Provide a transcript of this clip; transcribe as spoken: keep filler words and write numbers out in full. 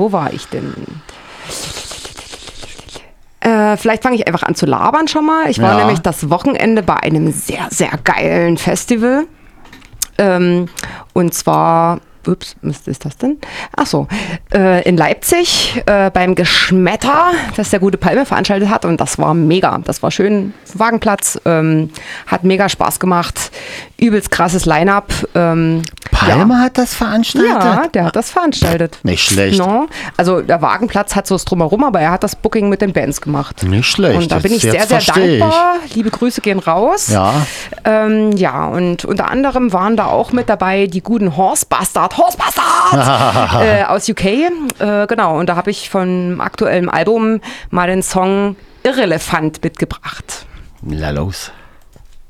wo war ich denn? Äh, vielleicht fange ich einfach an zu labern schon mal. Ich war Ja. nämlich das Wochenende bei einem sehr, sehr geilen Festival. Ähm, und zwar, ups, was ist das denn? Ach so, äh, in Leipzig äh, beim Geschmetter, das der gute Palme veranstaltet hat. Und das war mega. Das war schön. Wagenplatz, ähm, hat mega Spaß gemacht. Übelst krasses Line-Up. Ähm, Palme hat das veranstaltet? Ja, der hat das veranstaltet. Nicht schlecht. No. Also der Wagenplatz hat so das Drumherum, aber er hat das Booking mit den Bands gemacht. Nicht schlecht. Und da bin ich Jetzt- sehr, jetzt sehr versteh dankbar. Liebe Grüße gehen raus. Ja. Ähm, ja, und unter anderem waren da auch mit dabei die guten Horse Bastard, Horse Bastard äh, aus U K. Äh, genau, und da habe ich von aktuellem Album mal den Song Irrelevant mitgebracht. Na los.